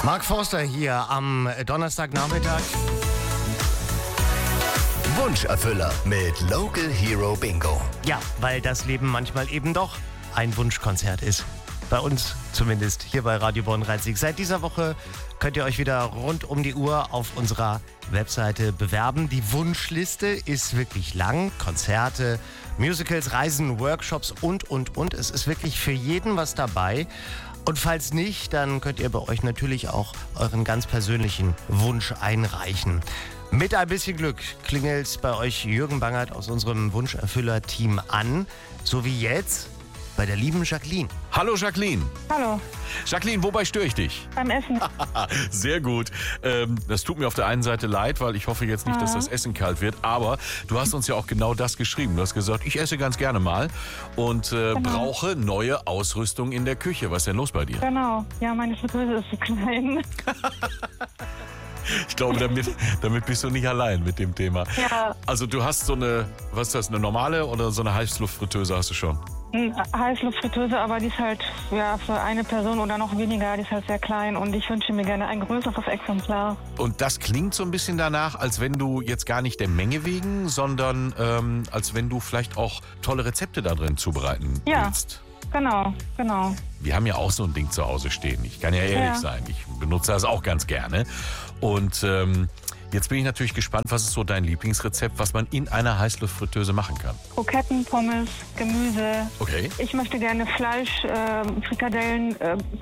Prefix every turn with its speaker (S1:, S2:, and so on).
S1: Mark Forster hier am Donnerstagnachmittag.
S2: Wunscherfüller mit Local Hero Bingo.
S1: Ja, weil das Leben manchmal eben doch ein Wunschkonzert ist. Bei uns zumindest hier bei Radio Bonn-Rhein-Sieg. Seit dieser Woche könnt ihr euch wieder rund um die Uhr auf unserer Webseite bewerben. Die Wunschliste ist wirklich lang. Konzerte, Musicals, Reisen, Workshops und. Es ist wirklich für jeden was dabei. Und falls nicht, dann könnt ihr bei euch natürlich auch euren ganz persönlichen Wunsch einreichen. Mit ein bisschen Glück klingelt bei euch Jürgen Bangert aus unserem Wunscherfüller-Team an. So wie jetzt bei der lieben Jacqueline.
S3: Hallo Jacqueline.
S4: Hallo,
S3: Jacqueline, wobei störe ich dich?
S4: beim Essen.
S3: Sehr gut. Das tut mir auf der einen Seite leid, weil ich hoffe jetzt nicht, dass das Essen kalt wird. Aber du hast uns ja auch genau das geschrieben. Du hast gesagt, ich esse ganz gerne mal und brauche neue Ausrüstung in der Küche. Was ist denn los bei dir?
S4: Genau, ja, meine Fritteuse ist zu klein.
S3: Ich glaube, damit bist du nicht allein mit dem Thema.
S4: Ja.
S3: Also du hast so eine, was ist das, eine normale oder so eine Heißluftfritteuse hast du schon?
S4: Heißluftfritteuse, aber die ist halt ja, für eine Person oder noch weniger, die ist halt sehr klein und ich wünsche mir gerne ein größeres Exemplar.
S3: Und das klingt so ein bisschen danach, als wenn du jetzt gar nicht der Menge wegen, sondern als wenn du vielleicht auch tolle Rezepte da drin zubereiten willst.
S4: Genau.
S3: Wir haben ja auch so ein Ding zu Hause stehen. Ich kann ja ehrlich sein, ich benutze das auch ganz gerne. Und jetzt bin ich natürlich gespannt, was ist so dein Lieblingsrezept, was man in einer Heißluftfritteuse machen kann?
S4: Kroketten, Pommes, Gemüse.
S3: Okay.
S4: Ich möchte gerne Fleisch, Frikadellen,